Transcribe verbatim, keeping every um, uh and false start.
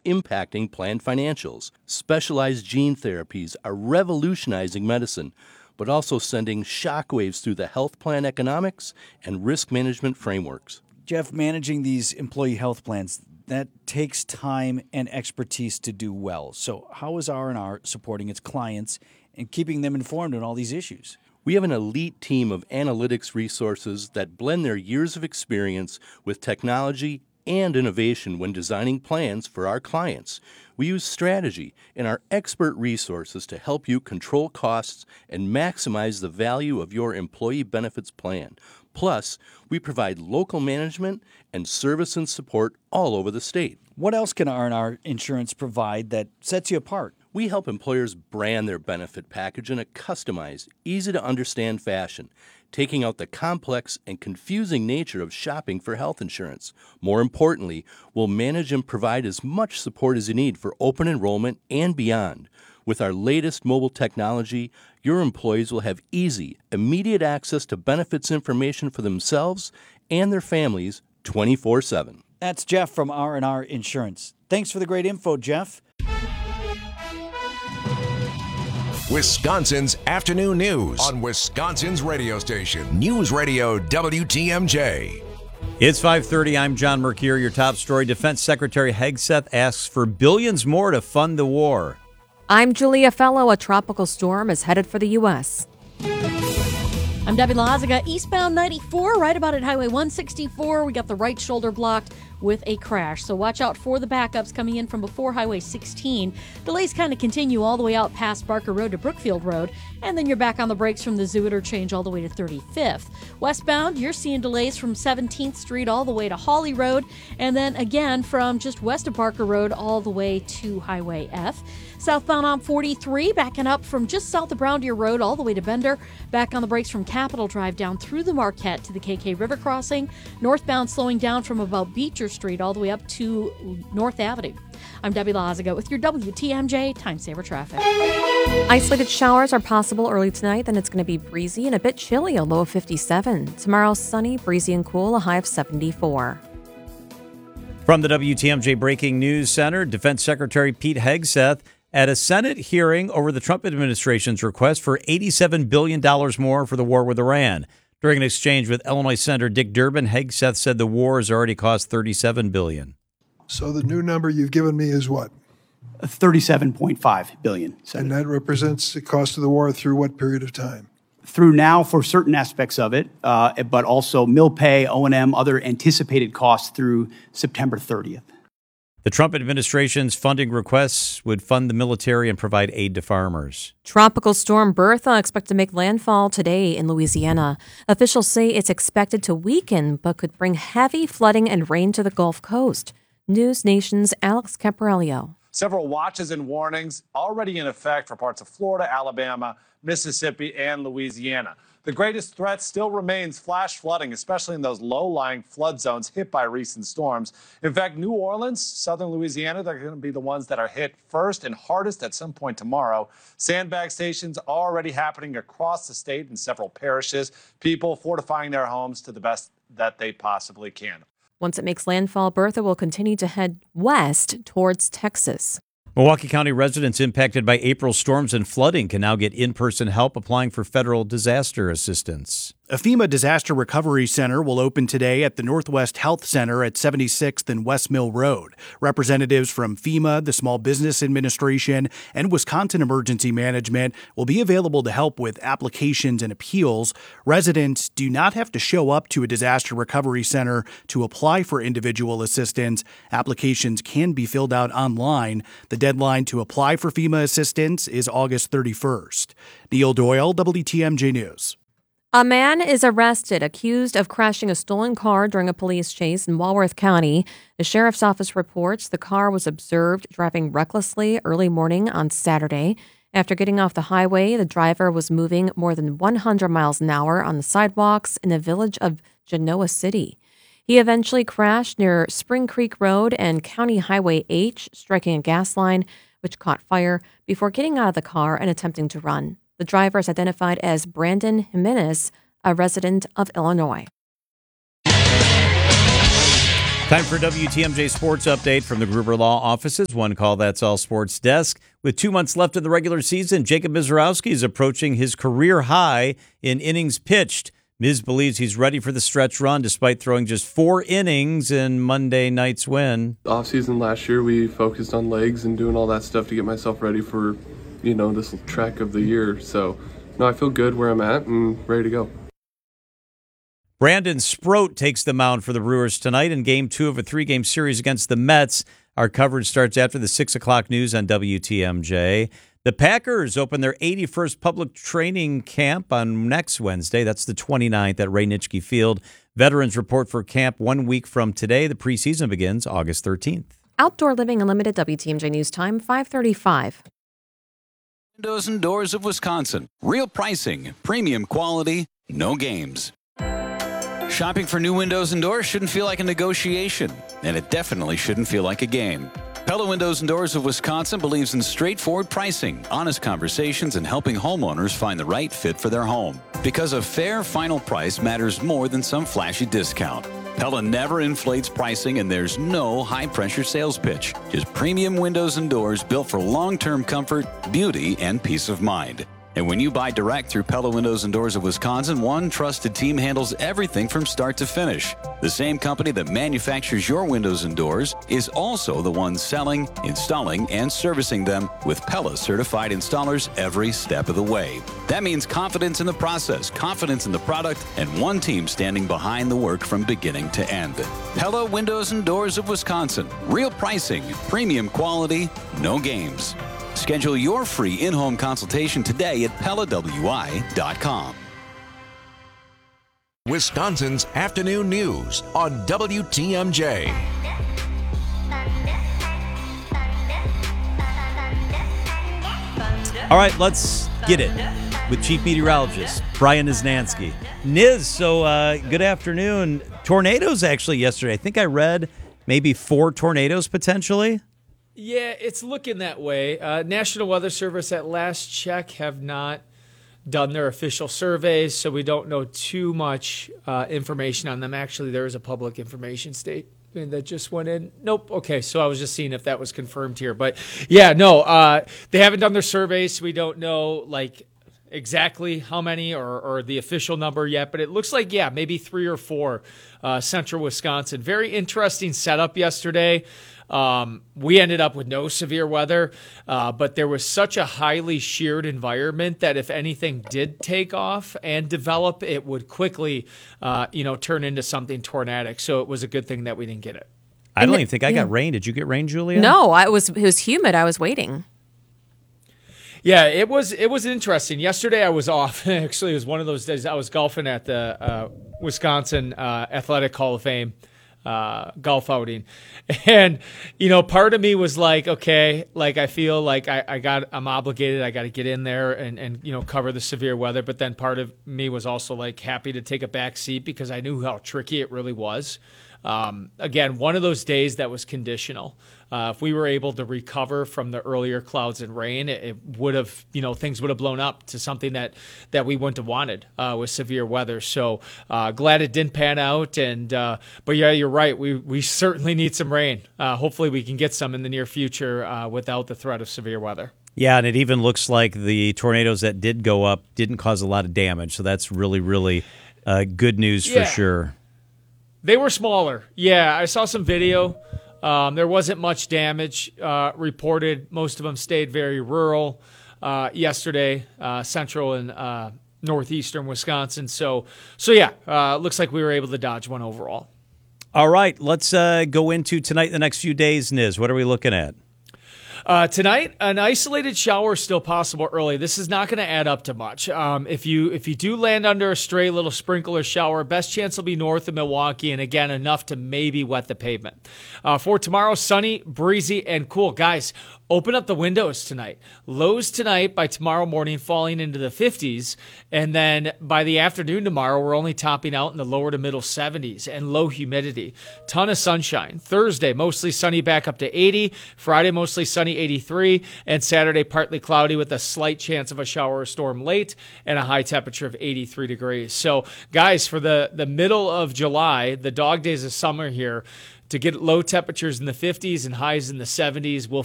impacting plan financials. Specialized gene therapies are revolutionizing medicine, but also sending shockwaves through the health plan economics and risk management frameworks. Jeff, managing these employee health plans, that takes time and expertise to do well. So how is R and R supporting its clients and keeping them informed on all these issues? We have an elite team of analytics resources that blend their years of experience with technology and innovation when designing plans for our clients. We use strategy and our expert resources to help you control costs and maximize the value of your employee benefits plan. Plus, we provide local management and service and support all over the state. What else can R and R Insurance provide that sets you apart? We help employers brand their benefit package in a customized, easy-to-understand fashion, taking out the complex and confusing nature of shopping for health insurance. More importantly, we'll manage and provide as much support as you need for open enrollment and beyond. With our latest mobile technology, your employees will have easy, immediate access to benefits information for themselves and their families twenty-four seven. That's Jeff from R and R Insurance. Thanks for the great info, Jeff. Wisconsin's afternoon news on Wisconsin's radio station, News Radio W T M J. It's five thirty. I'm John Mercure. Your top story. Defense Secretary Hegseth asks for billions more to fund the war. I'm Julia Fellow. A tropical storm is headed for the U S. I'm Debbie Lazaga. Eastbound ninety-four, right about at Highway one sixty-four. We got the right shoulder blocked with a crash. So watch out for the backups coming in from before Highway sixteen. Delays kind of continue all the way out past Barker Road to Brookfield Road. And then you're back on the brakes from the Zoo Interchange all the way to thirty-fifth. Westbound, you're seeing delays from seventeenth Street all the way to Hawley Road. And then again from just west of Barker Road all the way to Highway F. Southbound on forty-three, backing up from just south of Brown Deer Road all the way to Bender. Back on the brakes from Capitol Drive down through the Marquette to the K K River Crossing. Northbound slowing down from about Beecher Street all the way up to North Avenue. I'm Debbie Lazaga with your W T M J Time Saver Traffic. Isolated showers are possible early tonight, then it's going to be breezy and a bit chilly, a low of fifty-seven. Tomorrow, sunny, breezy and cool, a high of seventy-four. From the W T M J Breaking News Center, Defense Secretary Pete Hegseth at a Senate hearing over the Trump administration's request for eighty-seven billion dollars more for the war with Iran. During an exchange with Illinois Senator Dick Durbin, Hegseth said the war has already cost thirty-seven billion dollars. So the new number you've given me is what? thirty-seven point five billion dollars. And that represents the cost of the war through what period of time? Through now for certain aspects of it, uh, but also mill pay, O and M, other anticipated costs through September thirtieth. The Trump administration's funding requests would fund the military and provide aid to farmers. Tropical storm Bertha expected to make landfall today in Louisiana. Officials say it's expected to weaken, but could bring heavy flooding and rain to the Gulf Coast. News Nation's Alex Caparello. Several watches and warnings already in effect for parts of Florida, Alabama, Mississippi, and Louisiana. The greatest threat still remains flash flooding, especially in those low-lying flood zones hit by recent storms. In fact, New Orleans, southern Louisiana, they're going to be the ones that are hit first and hardest at some point tomorrow. Sandbag stations already happening across the state in several parishes. People fortifying their homes to the best that they possibly can. Once it makes landfall, Bertha will continue to head west towards Texas. Milwaukee County residents impacted by April storms and flooding can now get in-person help applying for federal disaster assistance. A FEMA Disaster Recovery Center will open today at the Northwest Health Center at seventy-sixth and West Mill Road. Representatives from FEMA, the Small Business Administration, and Wisconsin Emergency Management will be available to help with applications and appeals. Residents do not have to show up to a disaster recovery center to apply for individual assistance. Applications can be filled out online. The deadline to apply for FEMA assistance is August thirty-first. Neil Doyle, W T M J News. A man is arrested, accused of crashing a stolen car during a police chase in Walworth County. The sheriff's office reports the car was observed driving recklessly early morning on Saturday. After getting off the highway, the driver was moving more than one hundred miles an hour on the sidewalks in the village of Genoa City. He eventually crashed near Spring Creek Road and County Highway H, striking a gas line, which caught fire before getting out of the car and attempting to run. The driver is identified as Brandon Jimenez, a resident of Illinois. Time for W T M J Sports Update from the Gruber Law offices. One call, that's all sports desk. With two months left in the regular season, Jacob Mizorowski is approaching his career high in innings pitched. Miz believes he's ready for the stretch run despite throwing just four innings in Monday night's win. Off-season last year, we focused on legs and doing all that stuff to get myself ready for, you know, this track of the year. So, no, I feel good where I'm at and ready to go. Brandon Sproat takes the mound for the Brewers tonight in game two of a three-game series against the Mets. Our coverage starts after the six o'clock news on W T M J. The Packers open their eighty-first public training camp on next Wednesday. That's the twenty-ninth at Ray Nitschke Field. Veterans report for camp one week from today. The preseason begins August thirteenth. Outdoor Living Unlimited, W T M J News Time, five thirty-five. Windows and Doors of Wisconsin. Real pricing, premium quality, no games. Shopping for new windows and doors shouldn't feel like a negotiation, and it definitely shouldn't feel like a game. Pella Windows and Doors of Wisconsin believes in straightforward pricing, honest conversations, and helping homeowners find the right fit for their home. Because a fair final price matters more than some flashy discount. Pella never inflates pricing, and there's no high-pressure sales pitch. Just premium windows and doors built for long-term comfort, beauty, and peace of mind. And when you buy direct through Pella Windows and Doors of Wisconsin, one trusted team handles everything from start to finish. The same company that manufactures your windows and doors is also the one selling, installing, and servicing them with Pella certified installers every step of the way. That means confidence in the process, confidence in the product, and one team standing behind the work from beginning to end. Pella Windows and Doors of Wisconsin. Real pricing, premium quality, no games. Schedule your free in-home consultation today at Pella W I dot com. Wisconsin's afternoon news on W T M J. All right, let's get it with Chief Meteorologist Brian Niznansky. Niz, so uh, good afternoon. Tornadoes actually yesterday. I think I read maybe four tornadoes potentially. Yeah, it's looking that way. Uh, National Weather Service at last check have not done their official surveys, so we don't know too much uh, information on them. Actually, there is a public information statement that just went in. Nope. Okay, so I was just seeing if that was confirmed here. But yeah, no, uh, they haven't done their surveys, so we don't know like exactly how many or, or the official number yet. But it looks like, yeah, maybe three or four uh, central Wisconsin. Very interesting setup yesterday. Um, we ended up with no severe weather, uh, but there was such a highly sheared environment that if anything did take off and develop, it would quickly, uh, you know, turn into something tornadic. So it was a good thing that we didn't get it. I don't even think I got rain. Did you get rain, Julia? No, I was. It was humid. I was waiting. Yeah, it was. It was interesting. Yesterday I was off. Actually, it was one of those days I was golfing at the uh, Wisconsin uh, Athletic Hall of Fame. Uh, golf outing. And, you know, part of me was like, okay, like I feel like I, I got, I'm obligated. I got to get in there and, and, you know, cover the severe weather. But then part of me was also like happy to take a back seat because I knew how tricky it really was. Um, again, one of those days that was conditional. Uh, if we were able to recover from the earlier clouds and rain, it, it would have, you know, things would have blown up to something that, that we wouldn't have wanted uh, with severe weather. So uh, glad it didn't pan out. And uh, but yeah, you're right. We we certainly need some rain. Uh, hopefully, we can get some in the near future uh, without the threat of severe weather. Yeah, and it even looks like the tornadoes that did go up didn't cause a lot of damage. So that's really, really uh, good news yeah. for sure. They were smaller. Yeah, I saw some video. Um, there wasn't much damage uh, reported. Most of them stayed very rural uh, yesterday, uh, central and uh, northeastern Wisconsin. So, so yeah, uh, looks like we were able to dodge one overall. All right, let's uh, go into tonight, the next few days, Niz. What are we looking at? Uh, tonight, an isolated shower is still possible early. This is not going to add up to much. Um, if you if you do land under a stray little sprinkler shower, best chance will be north of Milwaukee, and again, enough to maybe wet the pavement. Uh, for tomorrow, sunny, breezy, and cool. Guys, open up the windows tonight. Lows tonight by tomorrow morning falling into the fifties, and then by the afternoon tomorrow, we're only topping out in the lower to middle seventies and low humidity. Ton of sunshine. Thursday, mostly sunny back up to eighty. Friday, mostly sunny, eighty-three. And Saturday, partly cloudy with a slight chance of a shower or storm late and a high temperature of eighty-three degrees. So, guys, for the, the middle of July, the dog days of summer here, to get low temperatures in the fifties and highs in the seventies. We'll